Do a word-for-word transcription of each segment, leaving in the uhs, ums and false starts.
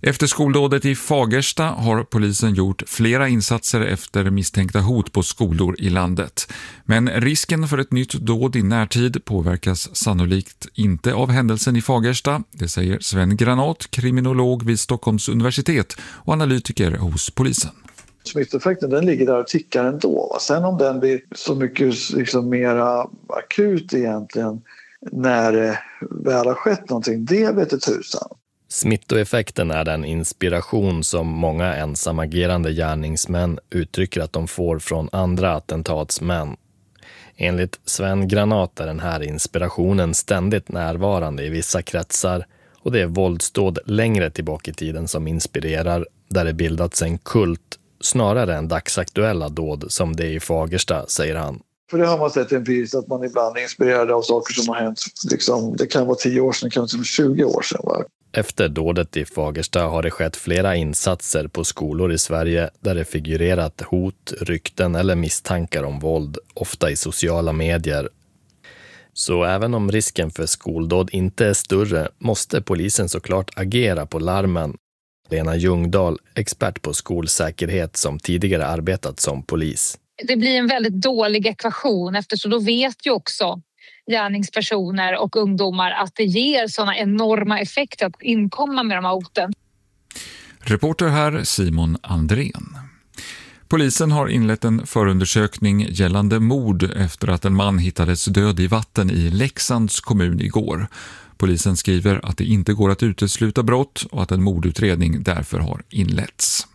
Efter skoldådet i Fagersta har polisen gjort flera insatser efter misstänkta hot på skolor i landet. Men risken för ett nytt dåd i närtid påverkas sannolikt inte av händelsen i Fagersta. Det säger Sven Granat, kriminolog vid Stockholms universitet och analytiker hos polisen. Smittoeffekten den ligger där och tickar ändå. Sen om den blir så mycket liksom mera akut egentligen när det väl har skett någonting, det vet ett tusan. Smittoeffekten är den inspiration som många ensamagerande gärningsmän uttrycker att de får från andra attentatsmän. Enligt Sven Granat är den här inspirationen ständigt närvarande i vissa kretsar och det är våldsdåd längre tillbaka i tiden som inspirerar, där det bildats en kult snarare än dagsaktuella dåd som det i Fagersta, säger han. För det har man sett empiriskt att man ibland är inspirerad av saker som har hänt. Liksom, det kan vara tio år sedan, det kan vara tjugo år sedan. Va? Efter dådet i Fagersta har det skett flera insatser på skolor i Sverige där det figurerat hot, rykten eller misstankar om våld, ofta i sociala medier. Så även om risken för skoldåd inte är större måste polisen såklart agera på larmen. Lena Ljungdahl, expert på skolsäkerhet som tidigare arbetat som polis. Det blir en väldigt dålig ekvation eftersom då vet ju också gärningspersoner och ungdomar att det ger sådana enorma effekter att inkomma med de här hoten. Reporter här Simon Andrén. Polisen har inlett en förundersökning gällande mord efter att en man hittades död i vatten i Leksands kommun igår. Polisen skriver att det inte går att utesluta brott och att en mordutredning därför har inletts.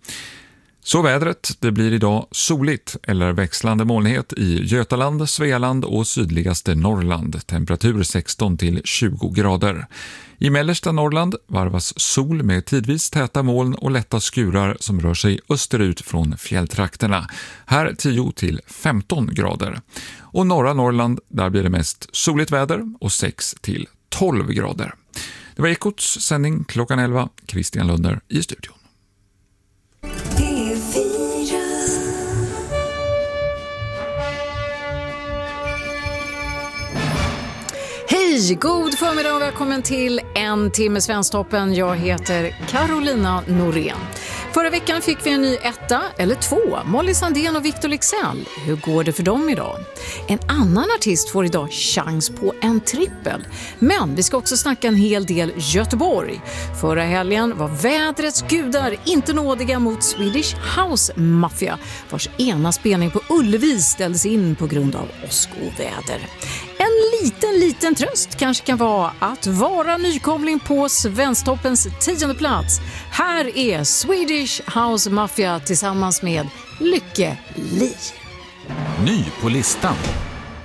Så vädret, det blir idag soligt eller växlande molnighet i Götaland, Svealand och sydligaste Norrland. Temperatur sexton till tjugo grader. I mellersta Norrland varvas sol med tidvis täta moln och lätta skurar som rör sig österut från fjälltrakterna. Här tio till femton grader. Och norra Norrland, där blir det mest soligt väder och sex till tolv grader. Det var Ekots sändning klockan elva. Christian Lunder i studion. Hej, god förmiddag och välkommen till En timme Svensktoppen. Jag heter Carolina Norén. Förra veckan fick vi en ny etta, eller två, Molly Sandén och Victor Leksell. Hur går det för dem idag? En annan artist får idag chans på en trippel. Men vi ska också snacka en hel del Göteborg. Förra helgen var vädrets gudar inte nådiga mot Swedish House Mafia, vars ena spelning på Ullevi ställdes in på grund av åskoväder. En liten, liten tröst kanske kan vara att vara nykomling på Svensktoppens tionde plats. Här är Swedish House Mafia tillsammans med Lykke Li. Ny på listan.